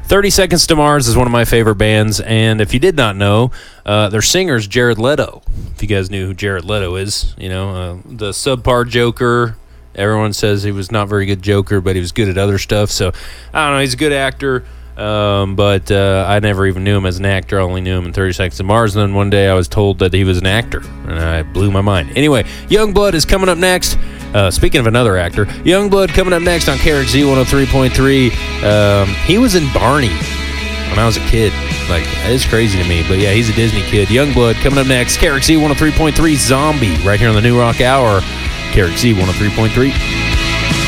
30 Seconds to Mars is one of my favorite bands, and if you did not know, their singer's Jared Leto. If you guys knew who Jared Leto is, the subpar Joker. Everyone says he was not very good Joker, but he was good at other stuff. So, I don't know, he's a good actor, but I never even knew him as an actor. I only knew him in 30 Seconds to Mars, and then one day I was told that he was an actor, and I blew my mind. Anyway, Youngblood is coming up next. Speaking of another actor, Youngblood coming up next on KRXZ 103.3. He was in Barney when I was a kid. Like, it's crazy to me, but yeah, he's a Disney kid. Youngblood coming up next. KRXZ 103.3 Zombie right here on the New Rock Hour. KRXZ 103.3.